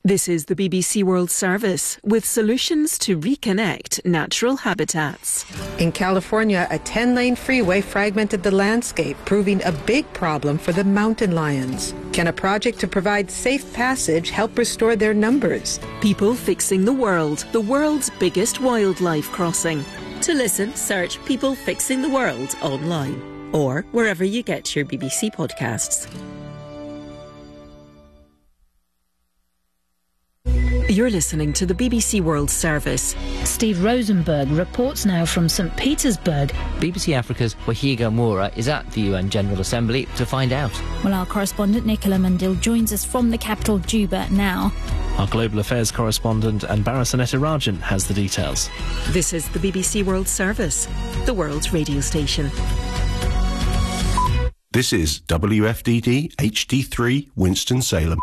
This is the BBC World Service with solutions to reconnect natural habitats. In California, a 10-lane freeway fragmented the landscape, proving a big problem for the mountain lions. Can a project to provide safe passage help restore their numbers? People Fixing the world's biggest wildlife crossing. To listen, search People Fixing the World online or wherever you get your BBC podcasts. You're listening to the BBC World Service. Steve Rosenberg reports now from St. Petersburg. BBC Africa's Wahiga Moura is at the UN General Assembly to find out. Well, our correspondent Nicola Mandil joins us from the capital, Juba, now. Our Global Affairs correspondent Anbara Sanetarajan has the details. This is the BBC World Service, the world's radio station. This is WFDD HD3 Winston-Salem.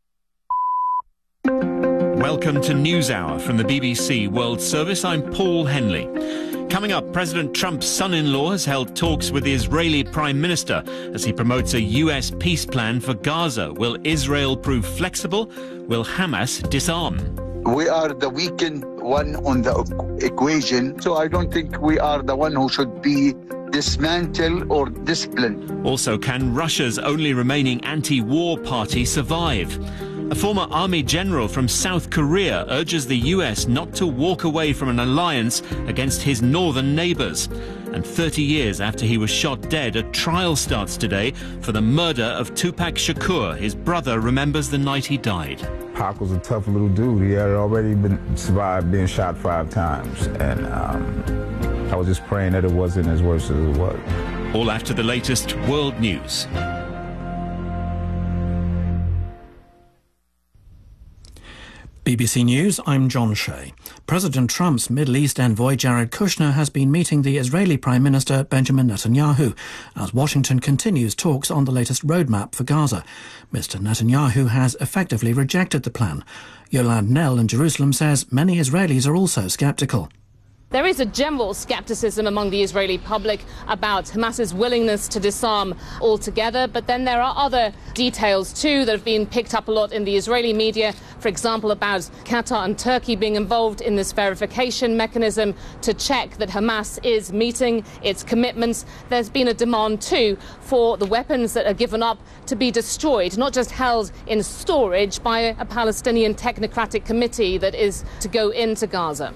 Welcome to NewsHour from the BBC World Service. I'm Paul Henley. Coming up, President Trump's son-in-law has held talks with the Israeli Prime Minister as he promotes a US peace plan for Gaza. Will Israel prove flexible? Will Hamas disarm? We are the weakened one on the equation, so I don't think we are the one who should be dismantled or disciplined. Also, can Russia's only remaining anti-war party survive? A former army general from South Korea urges the US not to walk away from an alliance against his northern neighbours. And 30 years after he was shot dead, a trial starts today for the murder of Tupac Shakur. His brother remembers the night he died. Pac was a tough little dude. He had already survived being shot 5 times. And I was just praying that it wasn't as worse as it was. All after the latest world news. BBC News, I'm John Shea. President Trump's Middle East envoy Jared Kushner has been meeting the Israeli Prime Minister Benjamin Netanyahu as Washington continues talks on the latest roadmap for Gaza. Mr. Netanyahu has effectively rejected the plan. Yolande Knell in Jerusalem says many Israelis are also sceptical. There is a general scepticism among the Israeli public about Hamas's willingness to disarm altogether, but then there are other details too that have been picked up a lot in the Israeli media, for example about Qatar and Turkey being involved in this verification mechanism to check that Hamas is meeting its commitments. There's been a demand too for the weapons that are given up to be destroyed, not just held in storage by a Palestinian technocratic committee that is to go into Gaza.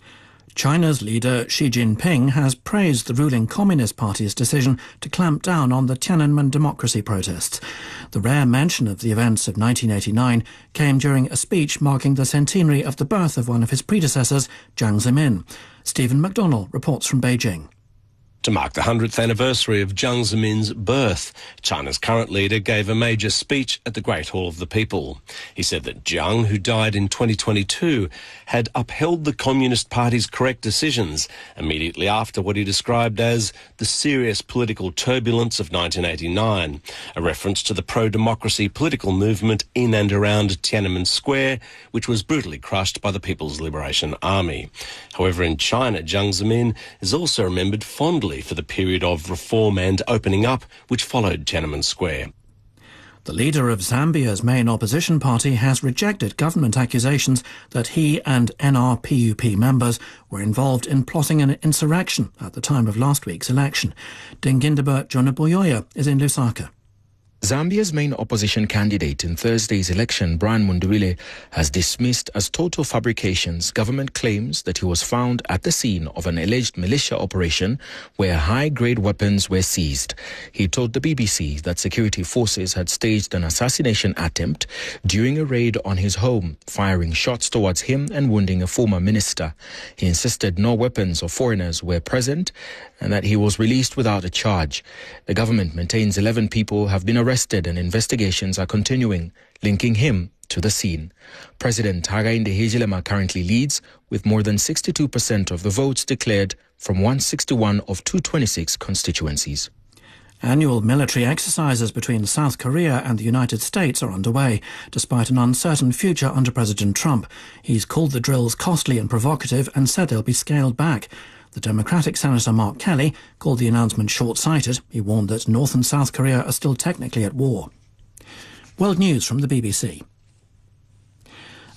China's leader Xi Jinping has praised the ruling Communist Party's decision to clamp down on the Tiananmen democracy protests. The rare mention of the events of 1989 came during a speech marking the centenary of the birth of one of his predecessors, Jiang Zemin. Stephen McDonnell reports from Beijing. To mark the 100th anniversary of Jiang Zemin's birth, China's current leader gave a major speech at the Great Hall of the People. He said that Jiang, who died in 2022, had upheld the Communist Party's correct decisions immediately after what he described as the serious political turbulence of 1989, a reference to the pro-democracy political movement in and around Tiananmen Square, which was brutally crushed by the People's Liberation Army. However, in China, Jiang Zemin is also remembered fondly for the period of reform and opening up which followed Tiananmen Square. The leader of Zambia's main opposition party has rejected government accusations that he and NRPUP members were involved in plotting an insurrection at the time of last week's election. Dingindaba Jonaboyoya is in Lusaka. Zambia's main opposition candidate in Thursday's election, Brian Mundubile, has dismissed as total fabrications government claims that he was found at the scene of an alleged militia operation where high-grade weapons were seized. He told the BBC that security forces had staged an assassination attempt during a raid on his home, firing shots towards him and wounding a former minister. He insisted no weapons or foreigners were present and that he was released without a charge. The government maintains 11 people have been arrested and investigations are continuing, linking him to the scene. President Hakainde Hichilema currently leads with more than 62% of the votes declared from 161 of 226 constituencies. Annual military exercises between South Korea and the United States are underway, despite an uncertain future under President Trump. He's called the drills costly and provocative and said they'll be scaled back. The Democratic Senator Mark Kelly called the announcement short-sighted. He warned that North and South Korea are still technically at war. World News from the BBC.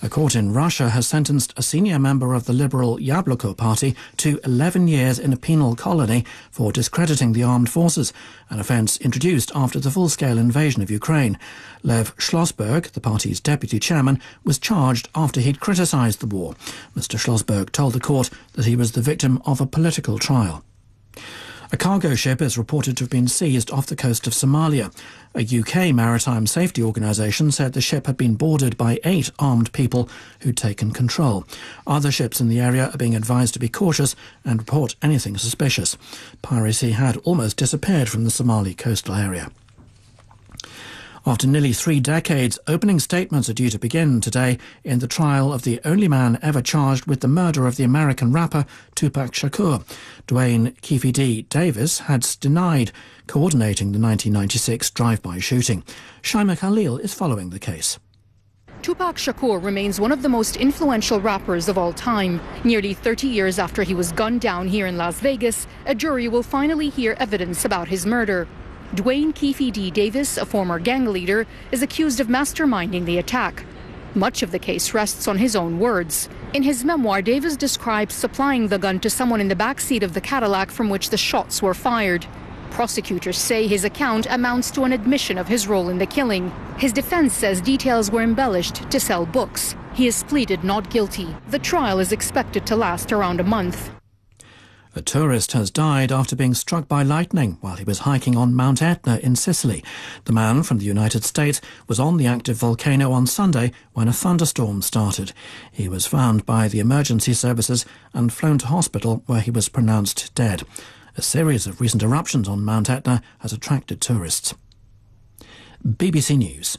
A court in Russia has sentenced a senior member of the liberal Yabloko party to 11 years in a penal colony for discrediting the armed forces, an offence introduced after the full-scale invasion of Ukraine. Lev Schlossberg, the party's deputy chairman, was charged after he'd criticised the war. Mr. Schlossberg told the court that he was the victim of a political trial. A cargo ship is reported to have been seized off the coast of Somalia. A UK maritime safety organisation said the ship had been boarded by 8 armed people who'd taken control. Other ships in the area are being advised to be cautious and report anything suspicious. Piracy had almost disappeared from the Somali coastal area. After nearly 3 decades, opening statements are due to begin today in the trial of the only man ever charged with the murder of the American rapper Tupac Shakur. Dwayne Keefe D. Davis had denied coordinating the 1996 drive-by shooting. Shaima Khalil is following the case. Tupac Shakur remains one of the most influential rappers of all time. Nearly 30 years after he was gunned down here in Las Vegas, a jury will finally hear evidence about his murder. Dwayne Keefe D. Davis, a former gang leader, is accused of masterminding the attack. Much of the case rests on his own words. In his memoir, Davis describes supplying the gun to someone in the backseat of the Cadillac from which the shots were fired. Prosecutors say his account amounts to an admission of his role in the killing. His defense says details were embellished to sell books. He has pleaded not guilty. The trial is expected to last around a month. A tourist has died after being struck by lightning while he was hiking on Mount Etna in Sicily. The man from the United States was on the active volcano on Sunday when a thunderstorm started. He was found by the emergency services and flown to hospital where he was pronounced dead. A series of recent eruptions on Mount Etna has attracted tourists. BBC News.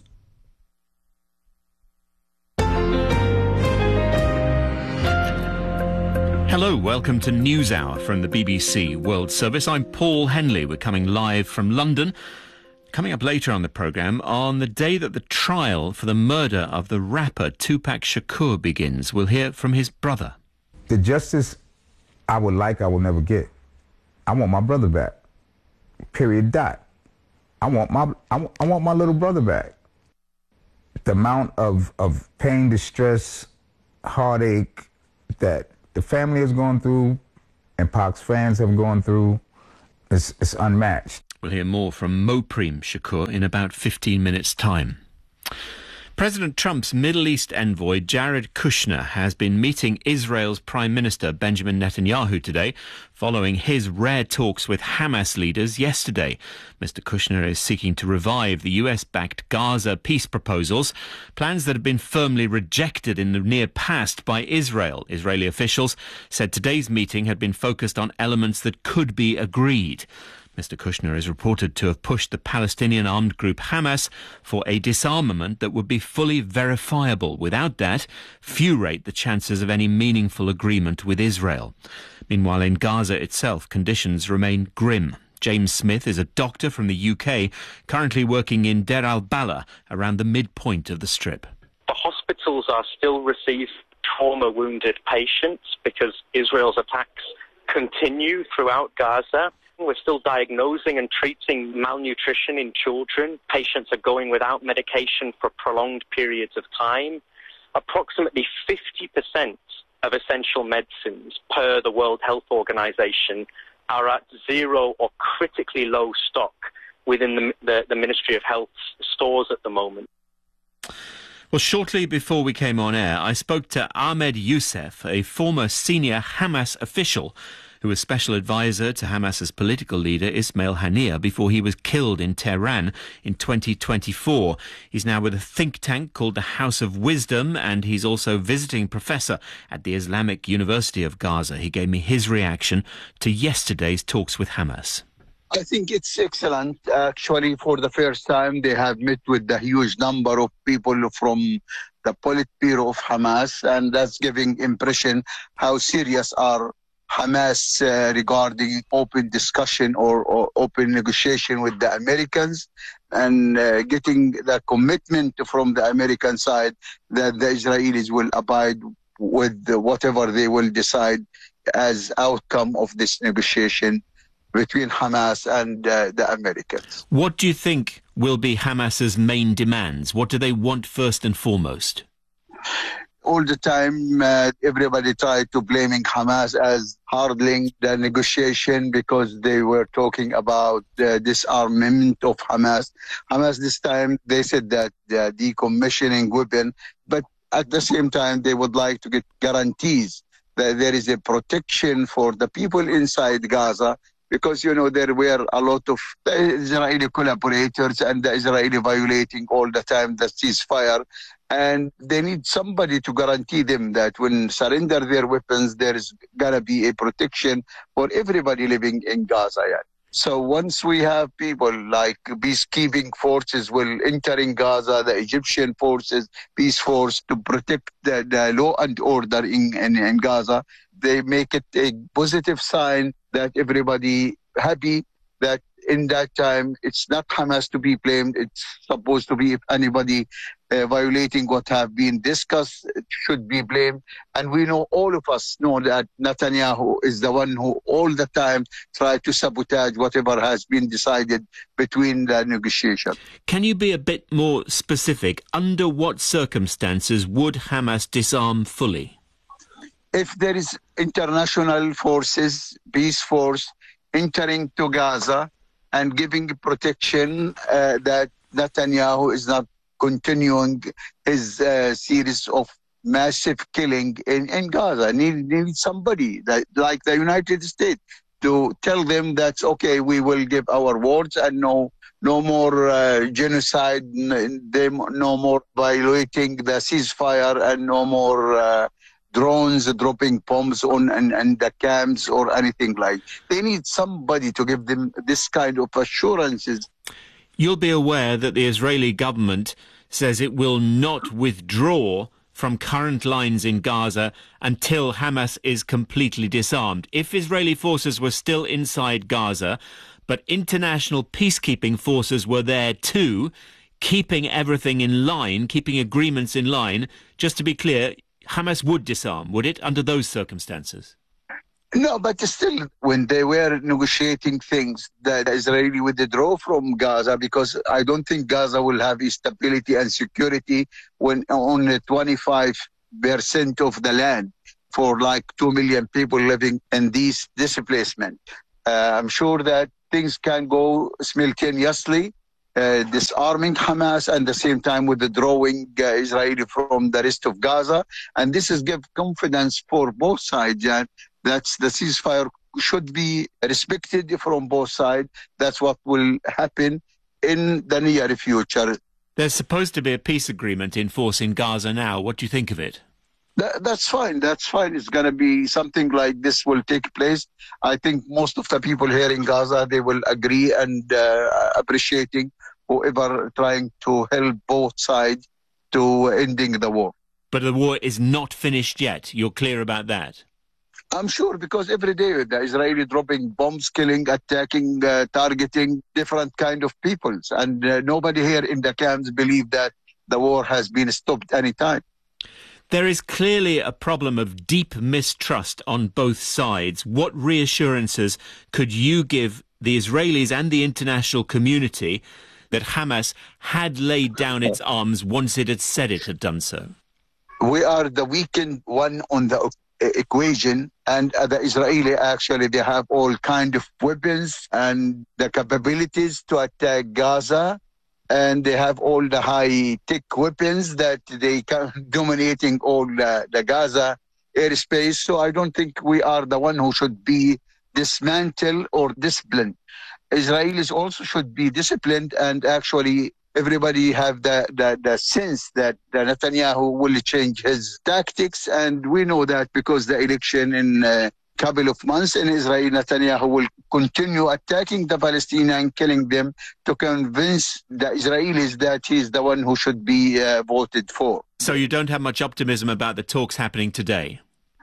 Hello, welcome to NewsHour from the BBC World Service. I'm Paul Henley. We're coming live from London. Coming up later on the programme, on the day that the trial for the murder of the rapper Tupac Shakur begins, we'll hear from his brother. The justice I would like, I will never get. I want my brother back. Period. Dot. I want my little brother back. The amount of pain, distress, heartache that the family has gone through and Pac's fans have gone through is unmatched. We'll hear more from Mopreme Shakur in about 15 minutes' time. President Trump's Middle East envoy Jared Kushner has been meeting Israel's Prime Minister Benjamin Netanyahu today, following his rare talks with Hamas leaders yesterday. Mr. Kushner is seeking to revive the US-backed Gaza peace proposals, plans that have been firmly rejected in the near past by Israel. Israeli officials said today's meeting had been focused on elements that could be agreed. Mr. Kushner is reported to have pushed the Palestinian armed group Hamas for a disarmament that would be fully verifiable. Without that, few rate the chances of any meaningful agreement with Israel. Meanwhile, in Gaza itself, conditions remain grim. James Smith is a doctor from the UK, currently working in Deir al-Balah, around the midpoint of the Strip. The hospitals are still receiving trauma-wounded patients because Israel's attacks continue throughout Gaza. We're still diagnosing and treating malnutrition in children. Patients are going without medication for prolonged periods of time. Approximately 50% of essential medicines per the World Health Organization are at zero or critically low stock within the Ministry of Health's stores at the moment. Well, shortly before we came on air, I spoke to Ahmed Youssef, a former senior Hamas official who was special advisor to Hamas's political leader Ismail Haniyeh before he was killed in Tehran in 2024. He's now with a think tank called the House of Wisdom, and he's also visiting professor at the Islamic University of Gaza. He gave me his reaction to yesterday's talks with Hamas. I think it's excellent. Actually, for the first time, they have met with the huge number of people from the Politburo of Hamas, and that's giving impression how serious are Hamas regarding open discussion or open negotiation with the Americans, and getting the commitment from the American side that the Israelis will abide with whatever they will decide as outcome of this negotiation between Hamas and the Americans. What do you think will be Hamas's main demands? What do they want first and foremost? all the time, everybody tried to blaming Hamas as hurdling the negotiation because they were talking about disarmament of Hamas. Hamas this time, they said that decommissioning weapon, but at the same time, they would like to get guarantees that there is a protection for the people inside Gaza, because, you know, there were a lot of Israeli collaborators and the Israeli violating all the time the ceasefire. And they need somebody to guarantee them that when surrender their weapons, there is going to be a protection for everybody living in Gaza. Yeah. So once we have people like peacekeeping forces will enter in Gaza, the Egyptian forces, peace force, to protect the law and order in Gaza, they make it a positive sign that everybody happy that in that time, it's not Hamas to be blamed. It's supposed to be if anybody violating what have been discussed, it should be blamed. And we know, all of us know that Netanyahu is the one who all the time tried to sabotage whatever has been decided between the negotiation. Can you be a bit more specific? Under what circumstances would Hamas disarm fully? If there is international forces, peace force, entering to Gaza and giving protection that Netanyahu is not continuing his series of massive killing in Gaza. Need somebody that, like the United States, to tell them that's okay, we will give our words and no more genocide, no more violating the ceasefire, and no more drones dropping bombs on and the camps or anything like. They need somebody to give them this kind of assurances. You'll be aware that the Israeli government says it will not withdraw from current lines in Gaza until Hamas is completely disarmed. If Israeli forces were still inside Gaza, but international peacekeeping forces were there too, keeping everything in line, keeping agreements in line, just to be clear, Hamas would disarm, would it, under those circumstances? No, but still, when they were negotiating things, the Israeli would withdraw from Gaza, because I don't think Gaza will have stability and security when only 25% of the land for like 2 million people living in these displacement. I'm sure that things can go simultaneously, disarming Hamas and at the same time withdrawing Israeli from the rest of Gaza. And this is give confidence for both sides, that the ceasefire should be respected from both sides. That's what will happen in the near future. There's supposed to be a peace agreement in force in Gaza now. What do you think of it? That's fine. That's fine. It's going to be something like this will take place. I think most of the people here in Gaza, they will agree and appreciating whoever trying to help both sides to ending the war. But the war is not finished yet. You're clear about that? I'm sure, because every day the Israeli dropping bombs, killing, attacking, targeting different kind of peoples. And nobody here in the camps believe that the war has been stopped any time. There is clearly a problem of deep mistrust on both sides. What reassurances could you give the Israelis and the international community that Hamas had laid down its arms once it had said it had done so? We are the weakened one on the equation, and the Israeli actually, they have all kind of weapons and the capabilities to attack Gaza, and they have all the high-tech weapons that they can dominating all the Gaza airspace. So I don't think we are the one who should be dismantled or disciplined. Israelis also should be disciplined, and actually everybody have the sense that Netanyahu will change his tactics. And we know that because the election in a couple of months in Israel, Netanyahu will continue attacking the Palestinians, killing them, to convince the Israelis that he's the one who should be voted for. So you don't have much optimism about the talks happening today?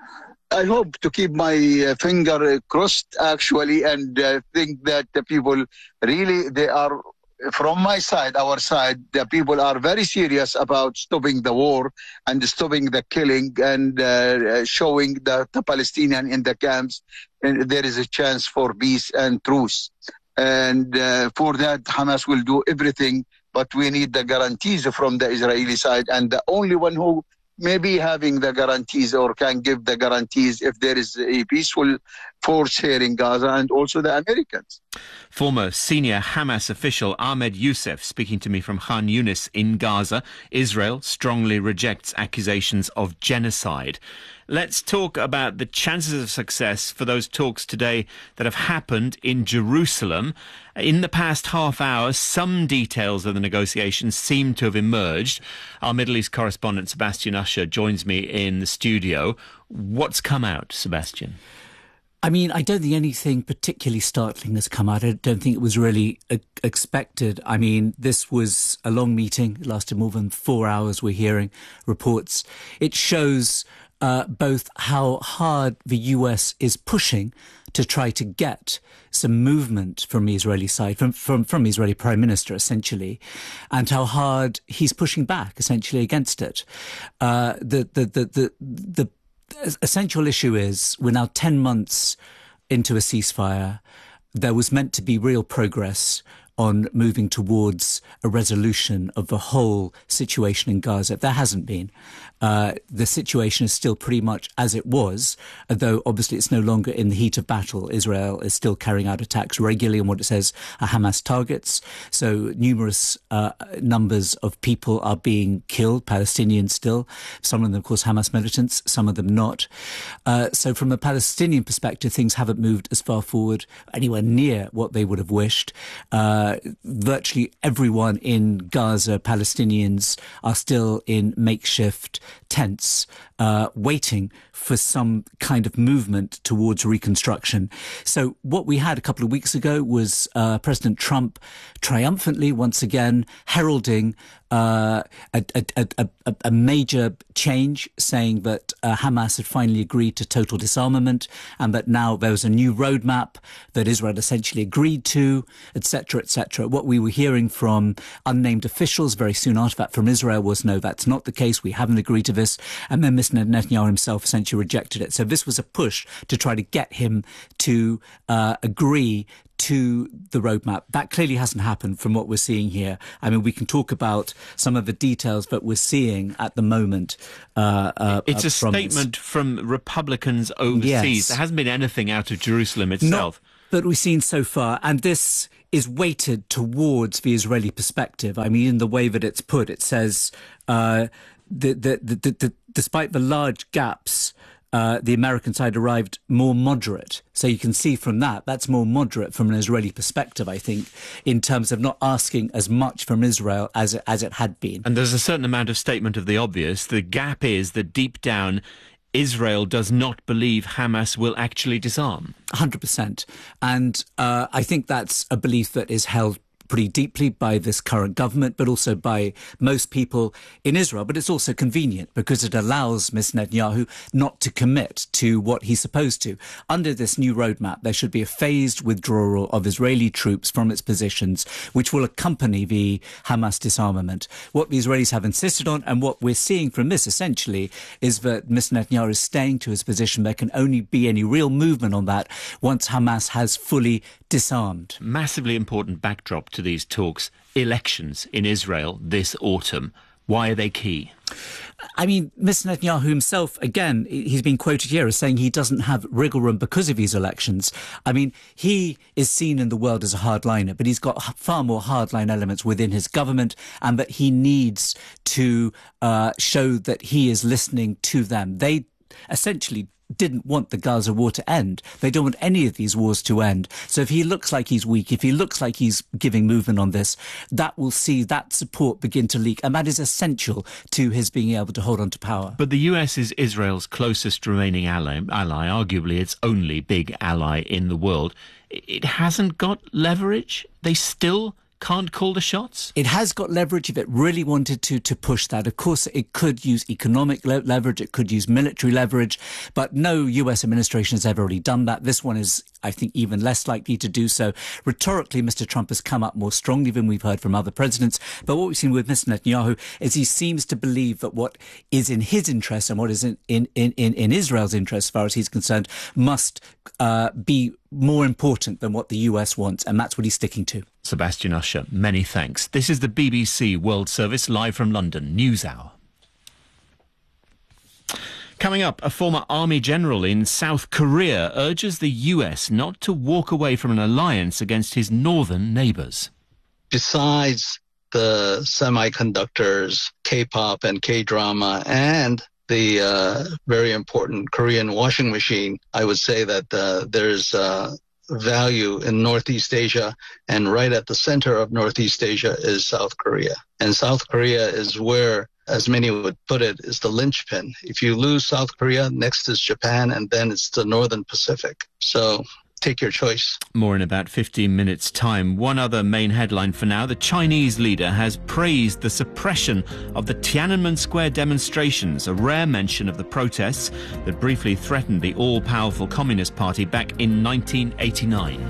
I hope to keep my finger crossed, actually, and think that the people really, they are, from my side, our side, the people are very serious about stopping the war and stopping the killing and showing the Palestinian in the camps, and there is a chance for peace and truce. And for that, Hamas will do everything, but we need the guarantees from the Israeli side. And the only one who maybe having the guarantees or can give the guarantees if there is a peaceful force here in Gaza, and also the Americans. Former senior Hamas official Ahmed Youssef speaking to me from Khan Yunis in Gaza. Israel strongly rejects accusations of genocide. Let's talk about the chances of success for those talks today that have happened in Jerusalem. In the past half hour, some details of the negotiations seem to have emerged. Our Middle East correspondent Sebastian Usher joins me in the studio. What's come out, Sebastian? I mean, I don't think anything particularly startling has come out. I don't think it was really expected. I mean, this was a long meeting. It lasted more than 4 hours. We're hearing reports. It shows both how hard the US is pushing to try to get some movement from the Israeli side, from the Israeli Prime Minister, essentially, and how hard he's pushing back, essentially, against it. The essential issue is we're now 10 months into a ceasefire. There was meant to be real progress on moving towards a resolution of the whole situation in Gaza. There hasn't been. The situation is still pretty much as it was, although obviously it's no longer in the heat of battle. Israel is still carrying out attacks regularly on what it says are Hamas targets. So numerous numbers of people are being killed, Palestinians still. Some of them, of course, Hamas militants, some of them not. So from a Palestinian perspective, things haven't moved as far forward, anywhere near what they would have wished. Virtually everyone in Gaza, Palestinians, are still in makeshift tents, waiting for some kind of movement towards reconstruction. So what we had a couple of weeks ago was President Trump triumphantly, once again, heralding a major change, saying that Hamas had finally agreed to total disarmament and that now there was a new roadmap that Israel essentially agreed to, etc., etc. What we were hearing from unnamed officials very soon after that from Israel was, no, that's not the case. We haven't agreed to this. And then Mr. Netanyahu himself essentially rejected it. So this was a push to try to get him to agree to the roadmap. That clearly hasn't happened from what we're seeing here. I mean, we can talk about some of the details that we're seeing at the moment. It's a statement from Republicans overseas. Yes. There hasn't been anything out of Jerusalem itself. Not that we've seen so far. And this is weighted towards the Israeli perspective. I mean, in the way that it's put, it says, despite the large gaps, the American side arrived more moderate. So you can see from that's more moderate from an Israeli perspective, I think, in terms of not asking as much from Israel as it had been. And there's a certain amount of statement of the obvious. The gap is that deep down, Israel does not believe Hamas will actually disarm. 100%. And I think that's a belief that is held pretty deeply by this current government, but also by most people in Israel. But it's also convenient because it allows Mr. Netanyahu not to commit to what he's supposed to. Under this new roadmap, there should be a phased withdrawal of Israeli troops from its positions, which will accompany the Hamas disarmament. What the Israelis have insisted on, and what we're seeing from this essentially, is that Mr. Netanyahu is staying to his position. There can only be any real movement on that once Hamas has fully disarmed. Massively important backdrop to these talks, elections in Israel this autumn. Why are they key? I mean, Mr. Netanyahu himself, again, he's been quoted here as saying he doesn't have wriggle room because of these elections. I mean, he is seen in the world as a hardliner, but he's got far more hardline elements within his government, and that he needs to show that he is listening to them. They essentially didn't want the Gaza war to end. They don't want any of these wars to end. So if he looks like he's weak, if he looks like he's giving movement on this, that will see that support begin to leak. And that is essential to his being able to hold on to power. But the US is Israel's closest remaining ally, arguably its only big ally in the world. It hasn't got leverage. They still can't call the shots? It has got leverage if it really wanted to push that. Of course, it could use economic leverage, it could use military leverage, but no US administration has ever really done that. This one is, I think, even less likely to do so. Rhetorically, Mr. Trump has come up more strongly than we've heard from other presidents, but what we've seen with Mr. Netanyahu is he seems to believe that what is in his interest and what is in Israel's interest, as far as he's concerned, must be more important than what the US wants, and that's what he's sticking to. Sebastian Usher, many thanks. This is the BBC World Service live from London, NewsHour. Coming up, a former army general in South Korea urges the US not to walk away from an alliance against his northern neighbours. Besides the semiconductors, K-pop and K-drama, and the very important Korean washing machine, I would say that there's value in Northeast Asia, and right at the center of Northeast Asia is South Korea. And South Korea is where, as many would put it, is the linchpin. If you lose South Korea, next is Japan, and then it's the Northern Pacific. So take your choice. More in about 15 minutes' time. One other main headline for now. The Chinese leader has praised the suppression of the Tiananmen Square demonstrations, a rare mention of the protests that briefly threatened the all-powerful Communist Party back in 1989.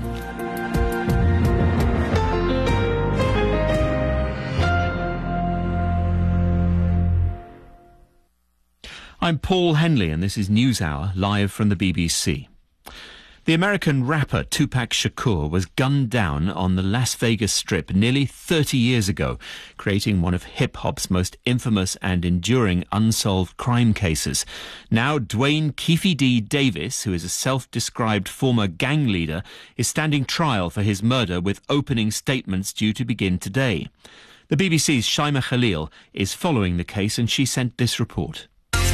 I'm Paul Henley, and this is NewsHour, live from the BBC. The American rapper Tupac Shakur was gunned down on the Las Vegas Strip nearly 30 years ago, creating one of hip-hop's most infamous and enduring unsolved crime cases. Now, Dwayne Keefe D. Davis, who is a self-described former gang leader, is standing trial for his murder with opening statements due to begin today. The BBC's Shaima Khalil is following the case, and she sent this report.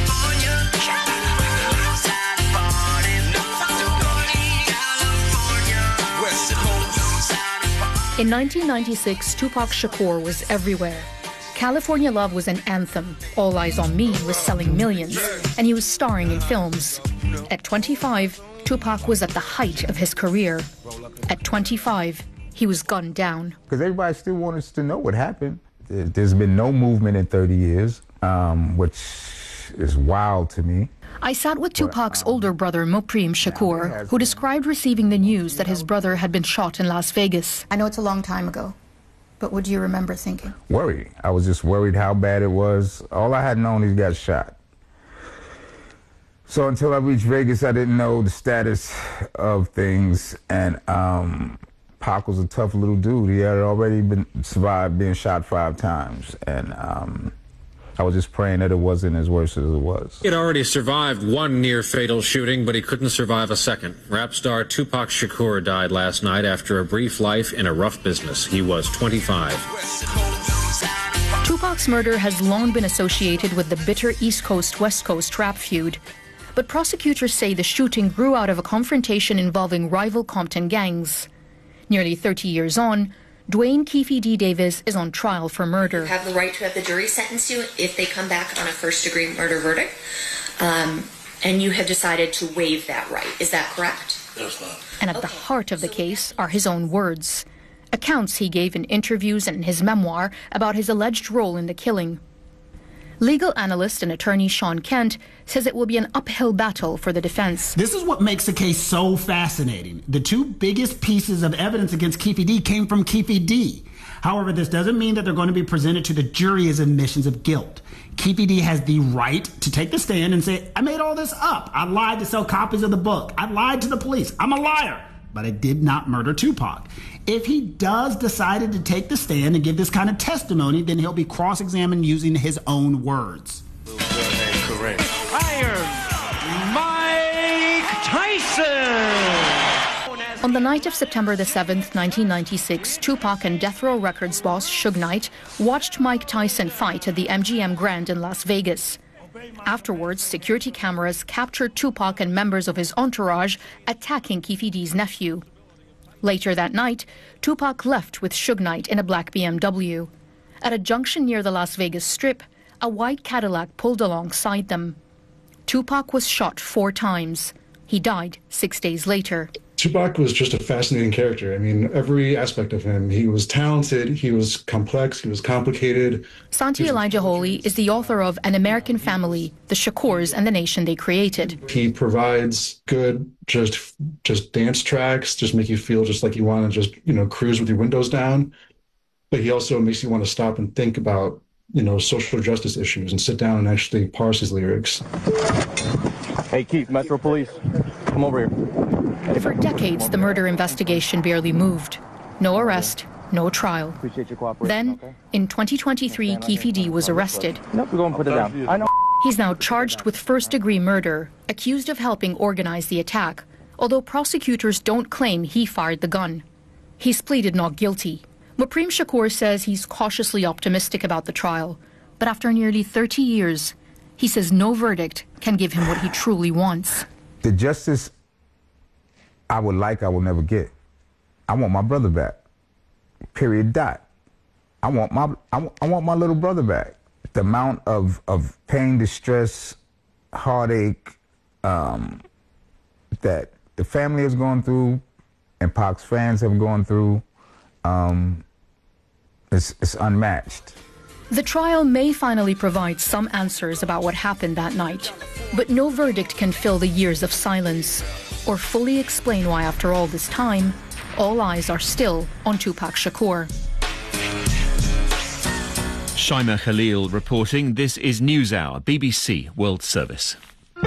In 1996, Tupac Shakur was everywhere. California Love was an anthem. All Eyes on Me was selling millions, and he was starring in films. At 25, Tupac was at the height of his career. At 25, he was gunned down. Because everybody still wants to know what happened. There's been no movement in 30 years, which is wild to me. I sat with Tupac's older brother, Mopreme Shakur, who described receiving the news that his brother had been shot in Las Vegas. I know it's a long time ago, but what do you remember thinking? Worried. I was just worried how bad it was. All I had known, he got shot. So until I reached Vegas, I didn't know the status of things. And Pac was a tough little dude. He had already survived being shot 5 times. And I was just praying that it wasn't as worse as it was. He had already survived one near-fatal shooting, but he couldn't survive a second. Rap star Tupac Shakur died last night after a brief life in a rough business. He was 25. Tupac's murder has long been associated with the bitter East Coast-West Coast rap feud. But prosecutors say the shooting grew out of a confrontation involving rival Compton gangs. Nearly 30 years on, Dwayne Keefe D. Davis is on trial for murder. You have the right to have the jury sentence you if they come back on a first-degree murder verdict, and you have decided to waive that right. Is that correct? That's not. And at the heart of the case are his own words, accounts he gave in interviews and in his memoir about his alleged role in the killing. Legal analyst and attorney Sean Kent says it will be an uphill battle for the defense. This is what makes the case so fascinating. The 2 biggest pieces of evidence against Keefe D came from Keefe D. However, this doesn't mean that they're going to be presented to the jury as admissions of guilt. Keefe D has the right to take the stand and say, I made all this up. I lied to sell copies of the book. I lied to the police. I'm a liar. But I did not murder Tupac. If he does decide to take the stand and give this kind of testimony, then he'll be cross-examined using his own words. Correct. Iron Mike Tyson! On the night of September the 7th, 1996, Tupac and Death Row Records boss Suge Knight watched Mike Tyson fight at the MGM Grand in Las Vegas. Afterwards, security cameras captured Tupac and members of his entourage attacking Keefe D's nephew. Later that night, Tupac left with Suge Knight in a black BMW. At a junction near the Las Vegas Strip, a white Cadillac pulled alongside them. Tupac was shot 4 times. He died 6 days later. Tupac was just a fascinating character. I mean, every aspect of him. He was talented, he was complex, he was complicated. Santi Elijah Holy is the author of An American Family, The Shakurs and the Nation They Created. He provides good, just dance tracks, just make you feel just like you want to just, cruise with your windows down. But he also makes you want to stop and think about, social justice issues and sit down and actually parse his lyrics. Hey, Keith, Metro Police, come over here. For decades, the murder investigation barely moved. No arrest, no trial. Appreciate your cooperation. Then, in 2023, Keefe D was arrested. Nope, we're going to put it down. I know. He's now charged with first-degree murder, accused of helping organize the attack, although prosecutors don't claim he fired the gun. He's pleaded not guilty. Mopreme Shakur says he's cautiously optimistic about the trial, but after nearly 30 years, he says no verdict can give him what he truly wants. The justice I would like, I will never get. I want my brother back. Period. Dot. I want my little brother back. The amount of pain, distress, heartache that the family has gone through and Pac's fans have gone through, it's unmatched. The trial may finally provide some answers about what happened that night, but no verdict can fill the years of silence or fully explain why, after all this time, all eyes are still on Tupac Shakur. Shaima Khalil reporting. This is NewsHour, BBC World Service.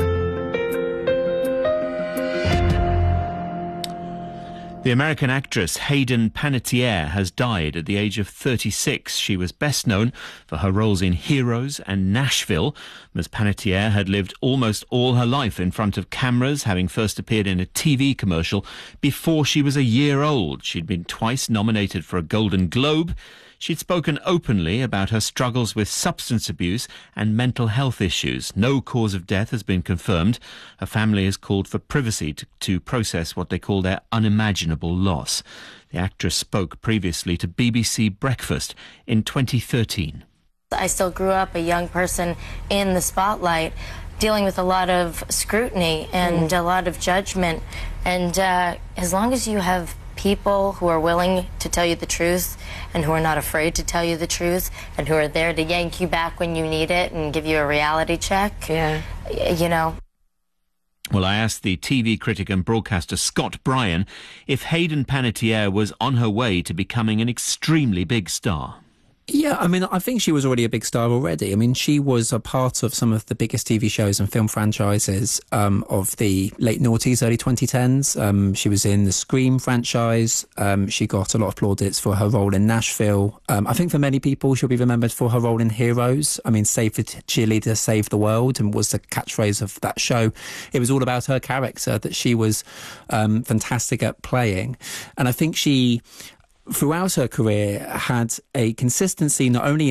The American actress Hayden Panettiere has died at the age of 36. She was best known for her roles in Heroes and Nashville. Ms. Panettiere had lived almost all her life in front of cameras, having first appeared in a TV commercial before she was a year old. She'd been twice nominated for a Golden Globe. She'd spoken openly about her struggles with substance abuse and mental health issues. No cause of death has been confirmed. Her family has called for privacy to process what they call their unimaginable loss. The actress spoke previously to BBC Breakfast in 2013. I still grew up a young person in the spotlight, dealing with a lot of scrutiny and a lot of judgment. And as long as you have people who are willing to tell you the truth and who are not afraid to tell you the truth and who are there to yank you back when you need it and give you a reality check, you know. Well, I asked the TV critic and broadcaster Scott Bryan if Hayden Panettiere was on her way to becoming an extremely big star. Yeah, I mean, I think she was already a big star already. I mean, she was a part of some of the biggest TV shows and film franchises of the late noughties, early 2010s. She was in the Scream franchise. She got a lot of plaudits for her role in Nashville. I think for many people, she'll be remembered for her role in Heroes. I mean, Save the Cheerleader, Save the World, and was the catchphrase of that show. It was all about her character that she was fantastic at playing. And I think she, throughout her career, had a consistency not only